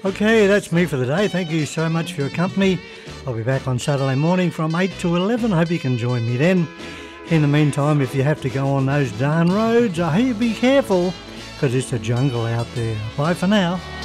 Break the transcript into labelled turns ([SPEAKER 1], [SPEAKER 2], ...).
[SPEAKER 1] Okay, that's me for the day. Thank you so much for your company. I'll be back on Saturday morning from 8 to 11. Hope you can join me then. In the meantime, if you have to go on those darn roads, I hope you be careful because it's a jungle out there. Bye for now.